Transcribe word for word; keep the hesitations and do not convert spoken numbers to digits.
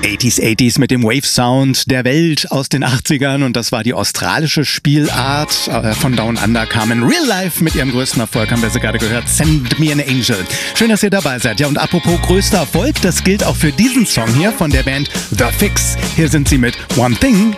achtziger achtziger mit dem Wave-Sound der Welt aus den achtzigern und das war die australische Spielart. Von Down Under kamen Real Life mit ihrem größten Erfolg, haben wir sie gerade gehört, Send Me an Angel. Schön, dass ihr dabei seid. Ja, und apropos größter Erfolg, das gilt auch für diesen Song hier von der Band The Fix. Hier sind sie mit One Thing